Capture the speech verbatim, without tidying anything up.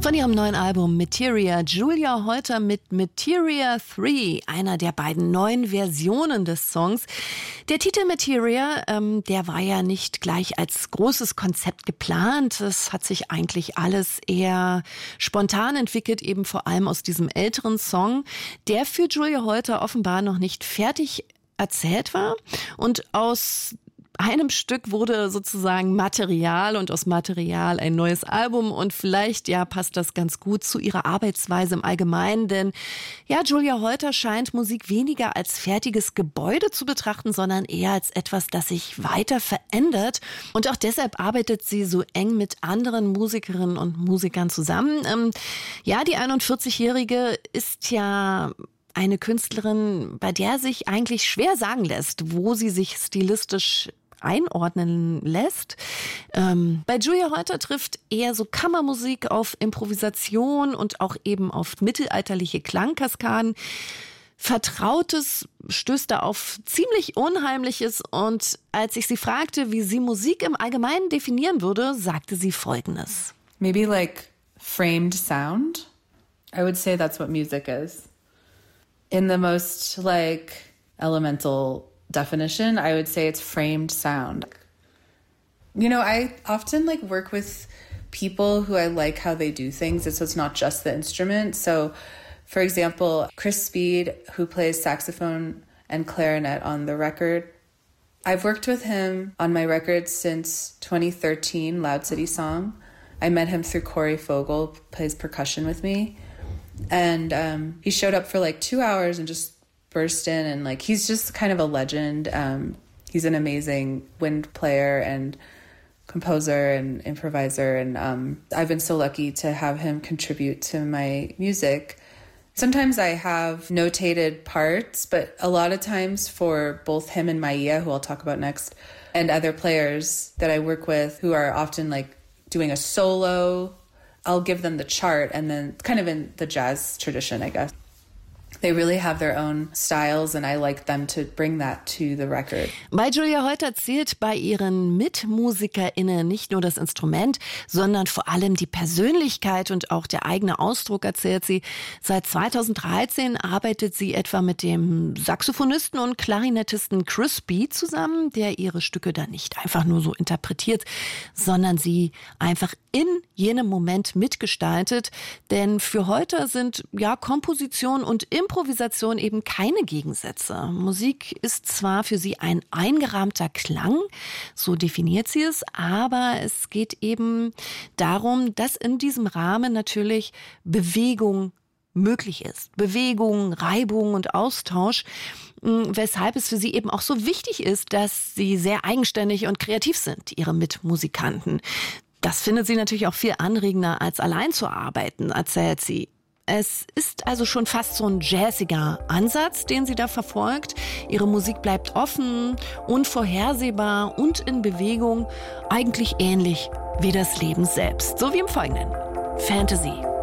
Von ihrem neuen Album Materia, Julia Holter mit Materia drei, einer der beiden neuen Versionen des Songs. Der Titel Materia, ähm, der war ja nicht gleich als großes Konzept geplant. Es hat sich eigentlich alles eher spontan entwickelt, eben vor allem aus diesem älteren Song, der für Julia Holter offenbar noch nicht fertig erzählt war. Und aus einem Stück wurde sozusagen Material und aus Material ein neues Album und vielleicht, ja, passt das ganz gut zu ihrer Arbeitsweise im Allgemeinen, denn ja, Julia Holter scheint Musik weniger als fertiges Gebäude zu betrachten, sondern eher als etwas, das sich weiter verändert und auch deshalb arbeitet sie so eng mit anderen Musikerinnen und Musikern zusammen. Ähm, ja, die einundvierzigjährige ist ja eine Künstlerin, bei der sich eigentlich schwer sagen lässt, wo sie sich stilistisch einordnen lässt. Ähm, bei Julia Holter trifft eher so Kammermusik auf Improvisation und auch eben auf mittelalterliche Klangkaskaden. Vertrautes stößt da auf ziemlich Unheimliches und als ich sie fragte, wie sie Musik im Allgemeinen definieren würde, sagte sie Folgendes. Maybe like framed sound. I would say that's what music is. In the most like elemental definition, I would say it's framed sound. You know, I often like work with people who I like how they do things, so it's not just the instrument. So, for example, Chris Speed, who plays saxophone and clarinet on the record, I've worked with him on my record since twenty thirteen, Loud City Song. I met him through Corey Fogel, who plays percussion with me. And um, he showed up for like two hours and just burst in and like he's just kind of a legend. Um, he's an amazing wind player and composer and improviser. And um, I've been so lucky to have him contribute to my music. Sometimes I have notated parts, but a lot of times for both him and Maia, who I'll talk about next, and other players that I work with who are often like doing a solo, I'll give them the chart and then kind of in the jazz tradition, I guess. They really have their own styles and I like them to bring that to the record. Bei Julia Holter zählt bei ihren MitmusikerInnen nicht nur das Instrument, sondern vor allem die Persönlichkeit und auch der eigene Ausdruck, erzählt sie. Seit zweitausenddreizehn arbeitet sie etwa mit dem Saxophonisten und Klarinettisten Chris Speed zusammen, der ihre Stücke dann nicht einfach nur so interpretiert, sondern sie einfach in jenem Moment mitgestaltet. Denn für Holter sind ja Komposition und Improvisation eben keine Gegensätze. Musik ist zwar für sie ein eingerahmter Klang, so definiert sie es, aber es geht eben darum, dass in diesem Rahmen natürlich Bewegung möglich ist. Bewegung, Reibung und Austausch, weshalb es für sie eben auch so wichtig ist, dass sie sehr eigenständig und kreativ sind, ihre Mitmusikanten. Das findet sie natürlich auch viel anregender, als allein zu arbeiten, erzählt sie. Es ist also schon fast so ein jazziger Ansatz, den sie da verfolgt. Ihre Musik bleibt offen, unvorhersehbar und in Bewegung, eigentlich ähnlich wie das Leben selbst. So wie im Folgenden. Fantasy.